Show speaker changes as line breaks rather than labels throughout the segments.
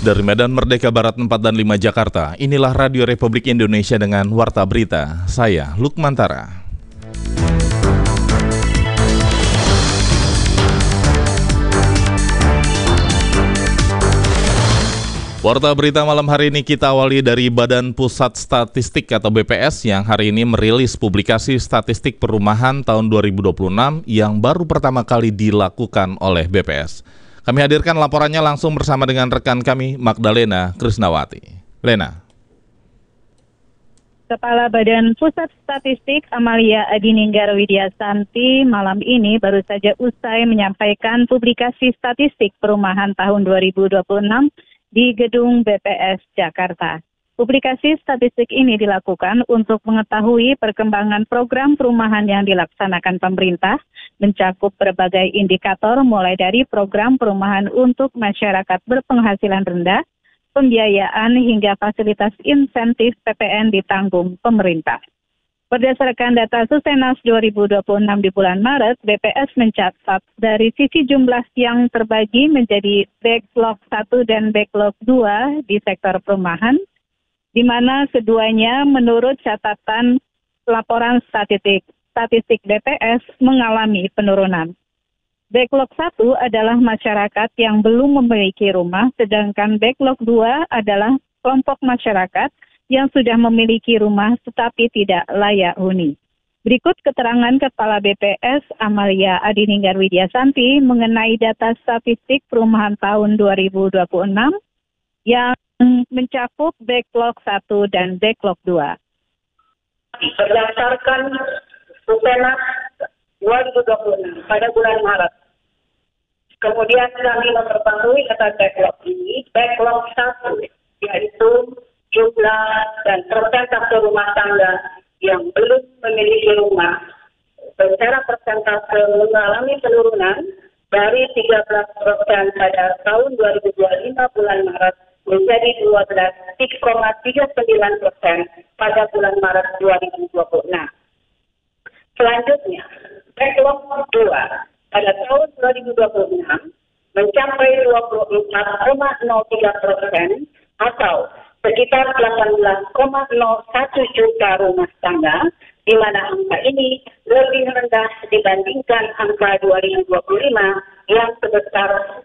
Dari Medan Merdeka Barat 4 dan 5 Jakarta, inilah Radio Republik Indonesia dengan Warta Berita. Saya Lukmantara. Warta Berita malam hari ini kita awali dari Badan Pusat Statistik atau BPS yang hari ini merilis publikasi statistik perumahan tahun 2026 yang baru pertama kali dilakukan oleh BPS. Kami hadirkan laporannya langsung bersama dengan rekan kami, Magdalena Krisnawati. Lena.
Kepala Badan Pusat Statistik Amalia Adininggar Widiasanti malam ini baru saja usai menyampaikan publikasi statistik perumahan tahun 2026 di Gedung BPS Jakarta. Publikasi statistik ini dilakukan untuk mengetahui perkembangan program perumahan yang dilaksanakan pemerintah, mencakup berbagai indikator mulai dari program perumahan untuk masyarakat berpenghasilan rendah, pembiayaan hingga fasilitas insentif PPN ditanggung pemerintah. Berdasarkan data Susenas 2026 di bulan Maret, BPS mencatat dari sisi jumlah yang terbagi menjadi backlog 1 dan backlog 2 di sektor perumahan, di mana keduanya menurut catatan laporan statistik BPS mengalami penurunan. Backlog 1 adalah masyarakat yang belum memiliki rumah, sedangkan backlog 2 adalah kelompok masyarakat yang sudah memiliki rumah tetapi tidak layak huni. Berikut keterangan Kepala BPS Amalia Adininggar Widiasanti mengenai data statistik perumahan tahun 2026 yang mencakup backlog 1 dan backlog 2.
Berdasarkan Susenas 2026 pada bulan Maret. Kemudian kami memperbarui data backlog ini, backlog 1, yaitu jumlah dan persentase rumah tangga yang belum memiliki rumah. Secara persentase mengalami penurunan dari 13% pada tahun 2025 bulan Maret menjadi 12,39% pada bulan Maret 2026. Selanjutnya, backlog 2 pada tahun 2026 mencapai 24,03% atau sekitar 18,01 juta rumah tangga, di mana angka ini lebih rendah dibandingkan angka 2025 yang sebesar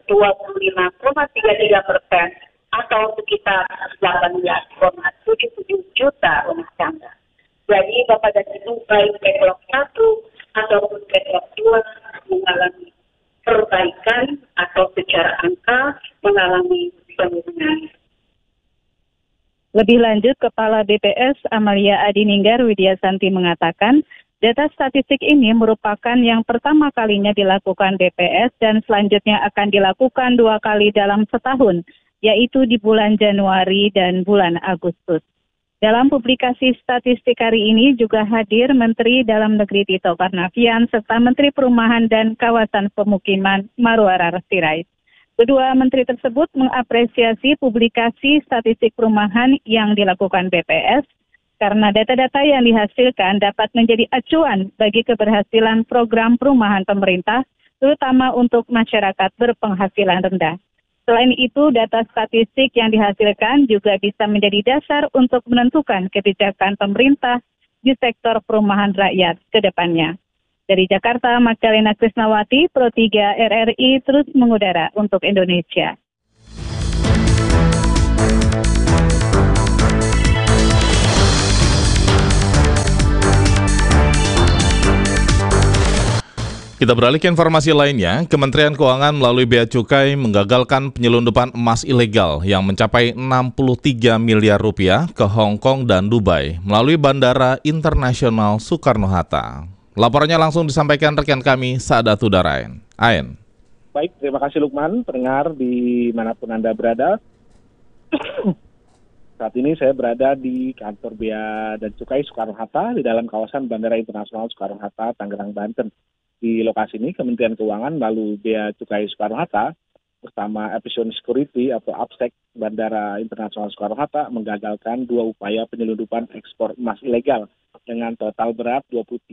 25,33% atau sekitar 18,77 juta rumah tangga. Jadi Bapak dan Ibu, baik backlog 1 ataupun backlog 2 mengalami perbaikan atau secara angka mengalami penurunan.
Lebih lanjut, Kepala BPS Amalia Adininggar Widiasanti mengatakan, data statistik ini merupakan yang pertama kalinya dilakukan BPS dan selanjutnya akan dilakukan 2 kali dalam setahun, yaitu di bulan Januari dan bulan Agustus. Dalam publikasi statistik hari ini juga hadir Menteri Dalam Negeri Tito Karnavian serta Menteri Perumahan dan Kawasan Pemukiman Marwarar Sirait. Kedua menteri tersebut mengapresiasi publikasi statistik perumahan yang dilakukan BPS karena data-data yang dihasilkan dapat menjadi acuan bagi keberhasilan program perumahan pemerintah, terutama untuk masyarakat berpenghasilan rendah. Selain itu, data statistik yang dihasilkan juga bisa menjadi dasar untuk menentukan kebijakan pemerintah di sektor perumahan rakyat ke depannya. Dari Jakarta, Magdalena Krisnawati, Pro 3 RRI terus mengudara untuk Indonesia.
Kita beralih ke informasi lainnya, Kementerian Keuangan melalui Bea Cukai menggagalkan penyelundupan emas ilegal yang mencapai 63 miliar rupiah ke Hong Kong dan Dubai melalui Bandara Internasional Soekarno-Hatta. Laporannya langsung disampaikan rekan kami, Saadatu Darain. Ain.
Baik, terima kasih Lukman, pendengar dimanapun Anda berada. Saat ini saya berada di kantor Bea dan Cukai Soekarno-Hatta di dalam kawasan Bandara Internasional Soekarno-Hatta, Tangerang, Banten. Di lokasi ini, Kementerian Keuangan melalui Bea Cukai Soekarno-Hatta bersama Epsilon Security atau APSEC Bandara Internasional Soekarno-Hatta menggagalkan 2 upaya penyelundupan ekspor emas ilegal dengan total berat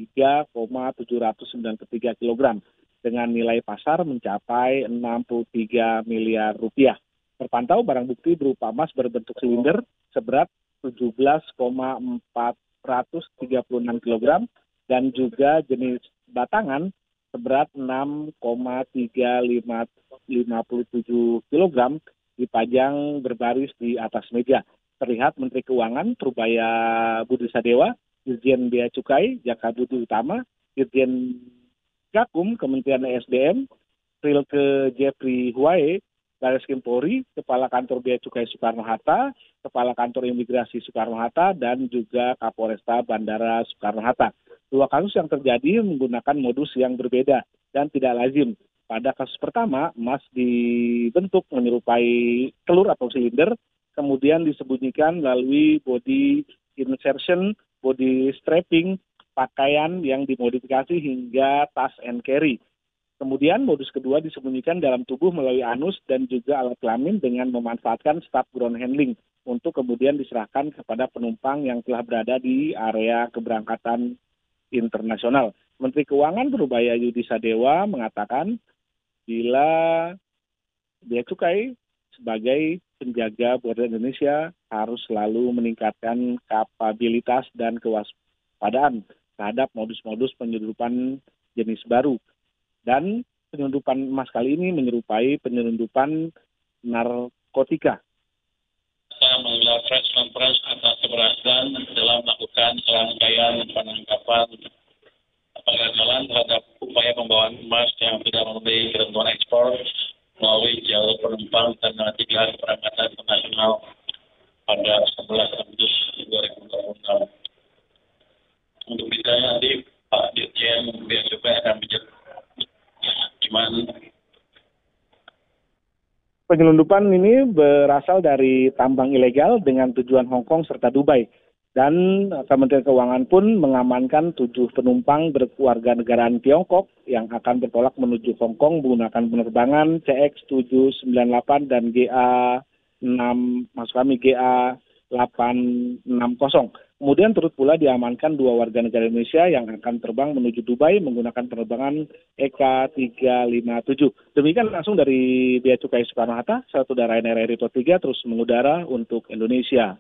23,793 kg dengan nilai pasar mencapai 63 miliar rupiah. terpantau barang bukti berupa emas berbentuk silinder seberat 17,436 kg dan juga jenis batangan seberat 6,3557 kg dipajang berbaris di atas meja. Terlihat Menteri Keuangan Purbaya Budi Sadewa, Dirjen Bea Cukai, Jaka Budi Utama, Dirjen Gakum, Kementerian SDM, Rilke Jeffrey Huae, Bareskrim Polri, Kepala Kantor Bea Cukai Soekarno-Hatta, Kepala Kantor Imigrasi Soekarno-Hatta, dan juga Kapolresta Bandara Soekarno-Hatta. Dua kasus yang terjadi menggunakan modus yang berbeda dan tidak lazim. Pada kasus pertama, emas dibentuk menyerupai telur atau silinder, kemudian disembunyikan melalui body insertion, body strapping, pakaian yang dimodifikasi hingga tas and carry. Kemudian modus kedua disembunyikan dalam tubuh melalui anus dan juga alat kelamin dengan memanfaatkan staf ground handling untuk kemudian diserahkan kepada penumpang yang telah berada di area keberangkatan internasional. Menteri Keuangan Purbaya Budi Sadewa mengatakan bila Bea Cukai sebagai penjaga border Indonesia harus selalu meningkatkan kapabilitas dan kewaspadaan terhadap modus-modus penyelundupan jenis baru. Dan penyelundupan emas kali ini menyerupai penyelundupan narkotika.
Saya menggelar press conference atas keberhasilan dalam melakukan rangkaian penangkapan kegagalan terhadap upaya pembawaan emas yang tidak memenuhi ketentuan ekspor melalui jalur penumpang tanggal 3 keberangkatan internasional pada 11 Agustus 2026. Untuk detailnya nanti Pak Dirjen Bea Cukai akan menjelaskan.
Penyelundupan ini berasal dari tambang ilegal dengan tujuan Hong Kong serta Dubai. Dan Kementerian Keuangan pun mengamankan 7 penumpang berkeluarga negaraan Tiongkok yang akan bertolak menuju Hong Kong menggunakan penerbangan CX-798 dan GA860. Kemudian turut pula diamankan 2 warga negara Indonesia yang akan terbang menuju Dubai menggunakan penerbangan EK357. Demikian langsung dari Bea Cukai Soekarno-Hatta, satu daerah RRI Report 3 terus mengudara untuk Indonesia.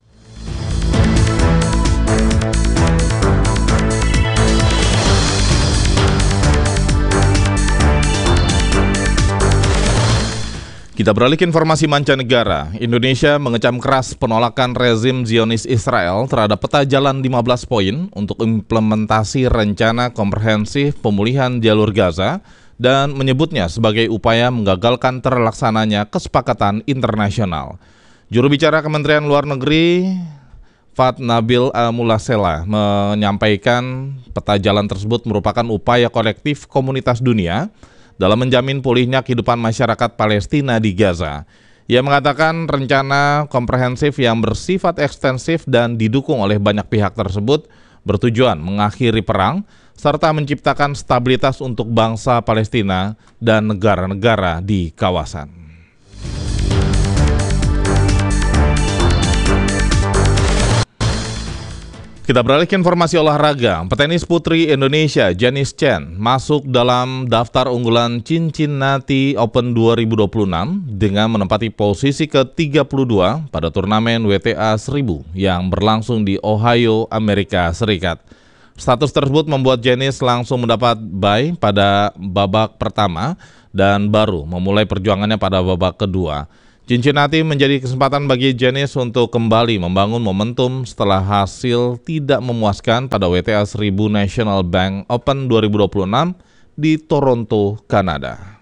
Kita beralih ke informasi mancanegara. Indonesia mengecam keras penolakan rezim Zionis Israel terhadap peta jalan 15 poin untuk implementasi rencana komprehensif pemulihan jalur Gaza dan menyebutnya sebagai upaya menggagalkan terlaksananya kesepakatan internasional. Juru bicara Kementerian Luar Negeri Fat Nabil Al-Mulasela menyampaikan peta jalan tersebut merupakan upaya kolektif komunitas dunia dalam menjamin pulihnya kehidupan masyarakat Palestina di Gaza. Ia mengatakan rencana komprehensif yang bersifat ekstensif dan didukung oleh banyak pihak tersebut bertujuan mengakhiri perang serta menciptakan stabilitas untuk bangsa Palestina dan negara-negara di kawasan. Kita beralih ke informasi olahraga. Petenis putri Indonesia Janice Chen masuk dalam daftar unggulan Cincinnati Open 2026 dengan menempati posisi ke-32 pada turnamen WTA 1000 yang berlangsung di Ohio, Amerika Serikat. Status tersebut membuat Janice langsung mendapat bye pada babak pertama dan baru memulai perjuangannya pada babak kedua. Cincinnati menjadi kesempatan bagi Janice untuk kembali membangun momentum setelah hasil tidak memuaskan pada WTA 1000 National Bank Open 2026 di Toronto, Kanada.